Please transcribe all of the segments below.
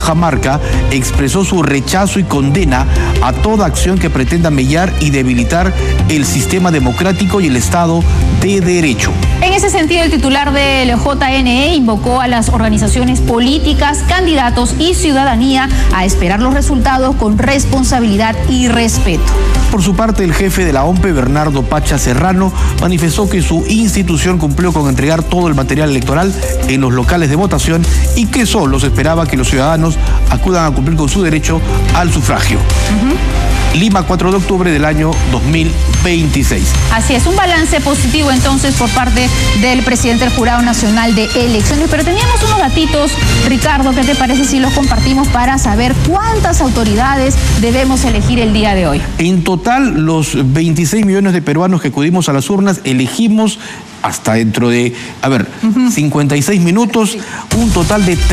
Cajamarca expresó su rechazo y condena a toda acción que pretenda mellar y debilitar el sistema democrático y el Estado de Derecho. En ese sentido, el titular del JNE invocó a las organizaciones políticas, candidatos y ciudadanía a esperar los resultados con responsabilidad y respeto. Por su parte, el jefe de la OMPE, Bernardo Pacha Serrano, manifestó que su institución cumplió con entregar todo el material electoral en los locales de votación y que solo se esperaba que los ciudadanos acudan a cumplir con su derecho al sufragio. Lima, 4 de octubre del año 2026. Así es, un balance positivo entonces por parte del presidente del Jurado Nacional de Elecciones. Pero teníamos unos datitos, Ricardo, ¿qué te parece si los compartimos para saber cuántas autoridades debemos elegir el día de hoy? En total, los 26 millones de peruanos que acudimos a las urnas, elegimos hasta dentro de, 56 minutos, un total de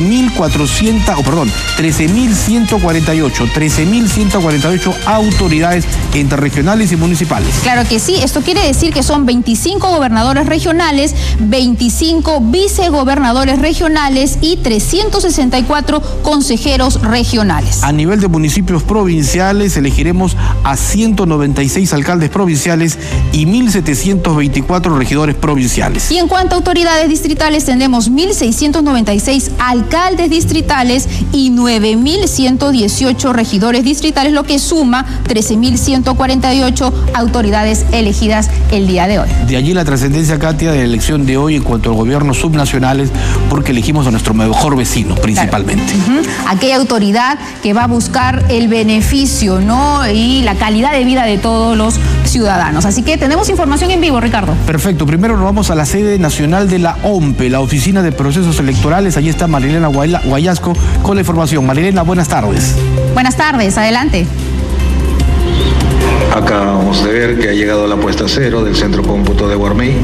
13.148 autoridades entre regionales y municipales. Claro que sí, esto quiere decir que son 25 gobernadores regionales, 25 vicegobernadores regionales y 364 consejeros regionales. A nivel de municipios provinciales, elegiremos a 196 alcaldes provinciales y 1.724 regidores provinciales. Y en cuanto a autoridades distritales, tenemos 1.696 alcaldes distritales y 9.118 regidores distritales, lo que suma 13.148 autoridades elegidas el día de hoy. De allí la trascendencia, Katia, de la elección de hoy en cuanto a gobiernos subnacionales, porque elegimos a nuestro mejor vecino, principalmente. Claro. Aquella autoridad que va a buscar el beneficio, ¿no?, y la calidad de vida de todos los ciudadanos. Así que tenemos información en vivo, Ricardo. Perfecto. Primero nos vamos a la sede nacional de la OMPE, la Oficina de Procesos Electorales. Allí está Marilena Guayasco con la información. Marilena, buenas tardes. Buenas tardes, adelante. Acabamos de ver que ha llegado la puesta a cero del Centro Cómputo de Guarmey.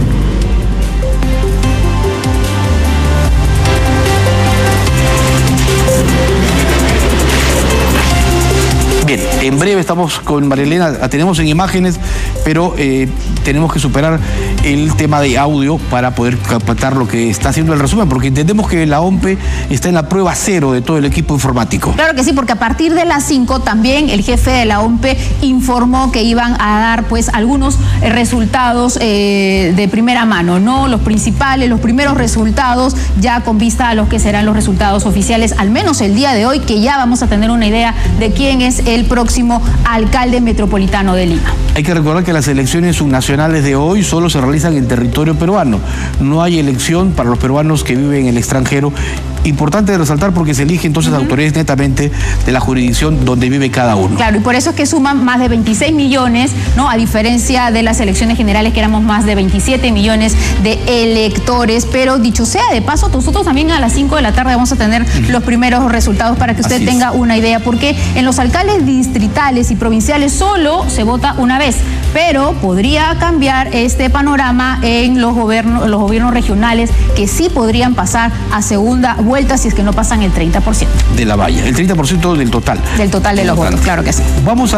Bien, en breve estamos con Marilena, la tenemos en imágenes, pero tenemos que superar el tema de audio para poder captar lo que está haciendo el resumen, porque entendemos que la OMPE está en la prueba cero de todo el equipo informático. Claro que sí, porque a partir de las 5 también el jefe de la OMPE informó que iban a dar pues algunos resultados de primera mano, ¿no? Los principales, los primeros resultados, ya con vista a los que serán los resultados oficiales, al menos el día de hoy, que ya vamos a tener una idea de quién es el próximo alcalde metropolitano de Lima. Hay que recordar que las elecciones subnacionales de hoy solo se realizan en territorio peruano. No hay elección para los peruanos que viven en el extranjero. Importante de resaltar porque se elige entonces autoridades netamente de la jurisdicción donde vive cada uno. Claro, y por eso es que suman más de 26 millones, ¿no? A diferencia de las elecciones generales, que éramos más de 27 millones de electores. Pero dicho sea de paso, nosotros también a las 5 de la tarde vamos a tener los primeros resultados para que usted tenga una idea, porque en los alcaldes distritales y provinciales solo se vota una vez, pero podría cambiar este panorama en los gobiernos regionales, que sí podrían pasar a segunda vuelta si es que no pasan el 30%. De la valla, el 30% del total. Del total de los votos, claro que sí. Vamos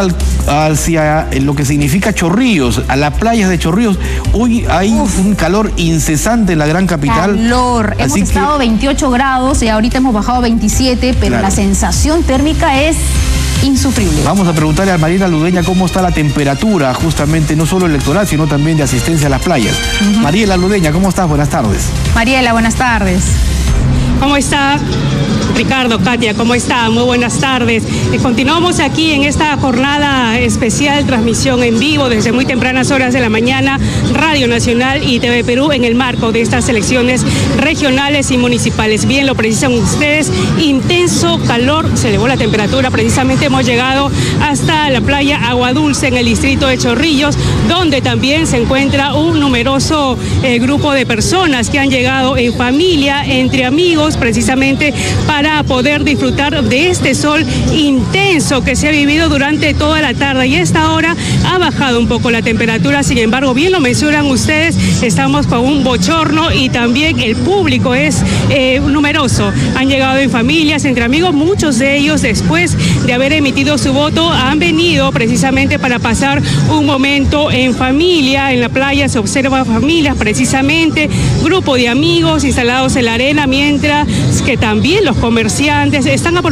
hacia lo que significa Chorrillos, a las playas de Chorrillos. Hoy hay un calor incesante en la gran capital. Calor, hemos estado 28 grados y ahorita hemos bajado a 27, pero la sensación térmica es insufrible. Vamos a preguntarle a Mariela Ludeña cómo está la temperatura, justamente no solo electoral, sino también de asistencia a las playas. Mariela Ludeña, ¿cómo estás? Buenas tardes. Mariela, buenas tardes. ¿Cómo está? Ricardo, Katia, ¿cómo está? Muy buenas tardes. Continuamos aquí en esta jornada especial, transmisión en vivo desde muy tempranas horas de la mañana, Radio Nacional y TV Perú, en el marco de estas elecciones regionales y municipales. Bien lo precisan ustedes, intenso calor, se elevó la temperatura, precisamente hemos llegado hasta la playa Agua Dulce en el distrito de Chorrillos, donde también se encuentra un numeroso grupo de personas que han llegado en familia, entre amigos, precisamente para poder disfrutar de este sol intenso que se ha vivido durante toda la tarde, y a esta hora ha bajado un poco la temperatura. Sin embargo, bien lo mencionan ustedes, estamos con un bochorno y también el público es numeroso. Han llegado en familias, entre amigos. amigos, muchos de ellos después de haber emitido su voto han venido precisamente para pasar un momento en familia. En la playa se observan familias precisamente, grupo de amigos instalados en la arena, mientras que también los comerciantes están